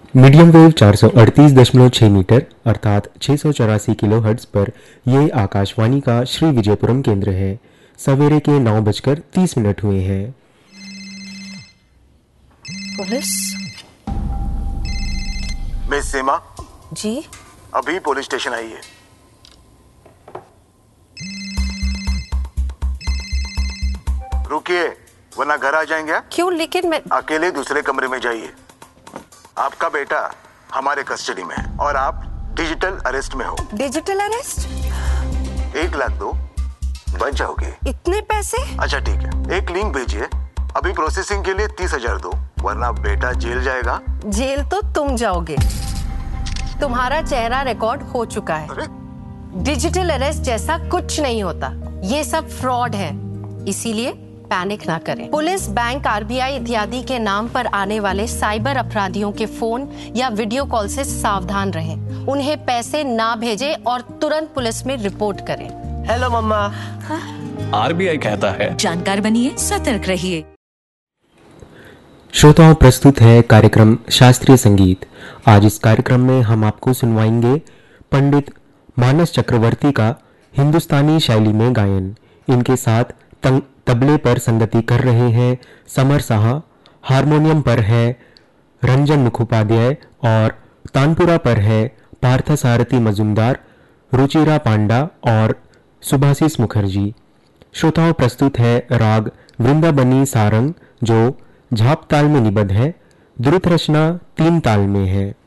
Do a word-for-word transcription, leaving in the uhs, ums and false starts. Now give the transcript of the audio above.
Medium wave चार सौ अड़तीस दशमलव छह मीटर अर्थात छह सौ चौरासी किलो हर्ट्ज पर ये आकाशवाणी का श्री विजयपुरम केंद्र है। सवेरे के नौ बजकर तीस मिनट हुए हैं। पुलिस। मिस सीमा जी। अभी पुलिस स्टेशन आई है। रुकिए वरना घर आ जाएंगे। क्यों? लेकिन मैं अकेले दूसरे कमरे में जाइए। आपका बेटा हमारे कस्टडी में है और आप डिजिटल अरेस्ट में हो। Digital arrest? एक लाख दो बच जाओगे। इतने पैसे? अच्छा ठीक है, एक लिंक भेजिए। अभी प्रोसेसिंग के लिए तीस हजार दो वरना बेटा जेल जाएगा। जेल तो तुम जाओगे। तुम्हारा चेहरा रिकॉर्ड हो चुका है। अरे? डिजिटल अरेस्ट जैसा कुछ नहीं होता, ये सब फ्रॉड है। इसीलिए पैनिक ना करें। पुलिस, बैंक, आरबीआई इत्यादि के नाम पर आने वाले साइबर अपराधियों के फोन या वीडियो कॉल से सावधान रहें। उन्हें पैसे ना भेजें और तुरंत पुलिस में रिपोर्ट करें। हेलो मम्मा। आरबीआई कहता है जानकार बनिए, सतर्क रहिए। श्रोताओं, प्रस्तुत है कार्यक्रम शास्त्रीय संगीत। आज इस कार्यक्रम में हम आपको सुनवाएंगे पंडित मानस चक्रवर्ती का हिंदुस्तानी शैली में गायन। इनके साथ तंग तबले पर संगति कर रहे हैं समर साहा, हारमोनियम पर है रंजन मुखोपाध्याय और तानपुरा पर है पार्थसारथी मजुमदार, रुचिरा पांडा और सुभाषिस मुखर्जी। श्रोताओं, प्रस्तुत है राग वृंदाबनी सारंग जो झाप ताल में निबद्ध है। द्रुत रचना तीन ताल में है।